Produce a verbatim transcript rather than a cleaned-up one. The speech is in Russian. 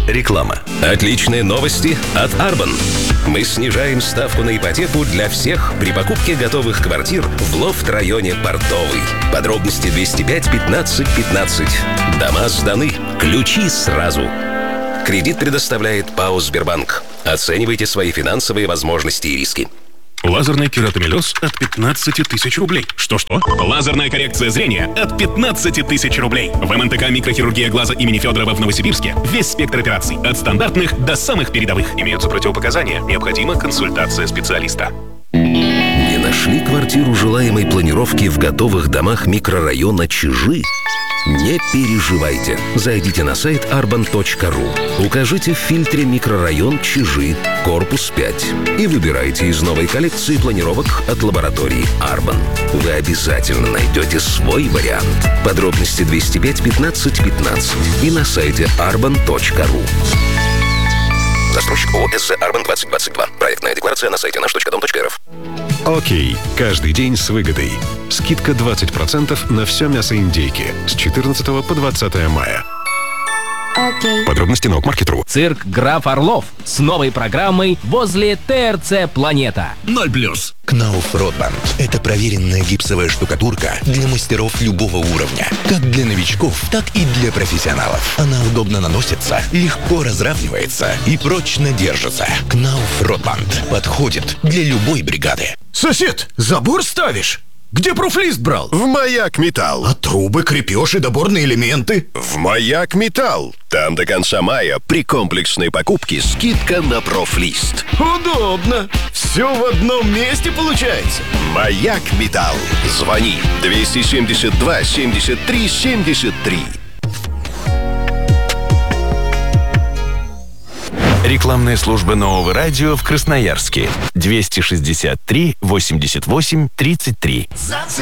Реклама. Отличные новости от Арбан. Мы снижаем ставку на ипотеку для всех при покупке готовых квартир в лофт-районе Портовый. Подробности двести пять пятнадцать пятнадцать. Дома сданы. Ключи сразу. Кредит предоставляет ПАО «Сбербанк». Оценивайте свои финансовые возможности и риски. Лазерный кератомелез от пятнадцати тысяч рублей. Что-что? Лазерная коррекция зрения от пятнадцати тысяч рублей. В МНТК «Микрохирургия глаза» имени Федорова в Новосибирске весь спектр операций. От стандартных до самых передовых. Имеются противопоказания. Необходима консультация специалиста. Не нашли квартиру желаемой планировки в готовых домах микрорайона Чижи? Не переживайте. Зайдите на сайт арбан точка ру. Укажите в фильтре «Микрорайон Чижи», корпус пять. И выбирайте из новой коллекции планировок от лаборатории «Арбан». Вы обязательно найдете свой вариант. Подробности двести пять пятнадцать пятнадцать и на сайте арбан точка ру. Застройщик ООО «СЗ Арбан двадцать двадцать два». Проектная декларация на сайте наш точка дом точка рф. Окей. Каждый день с выгодой. Скидка двадцать процентов на все мясо индейки с четырнадцатого по двадцатое мая. Окей. Подробности на окмаркет точка ру. Цирк «Граф Орлов» с новой программой возле ТРЦ «Планета». Ноль плюс. Кнауф Ротбанд – это проверенная гипсовая штукатурка для мастеров любого уровня. Как для новичков, так и для профессионалов. Она удобно наносится, легко разравнивается и прочно держится. Кнауф Ротбанд подходит для любой бригады. Сосед, забор ставишь? Где профлист брал? В Маяк Металл. А трубы, крепеж и доборные элементы? В Маяк Металл. Там до конца мая при комплексной покупке скидка на профлист. Удобно. Все в одном месте получается. Маяк Металл. Звони двести семьдесят два семьдесят три семьдесят три. Рекламная служба Нового радио в Красноярске. двести шестьдесят три восемьдесят восемь тридцать три.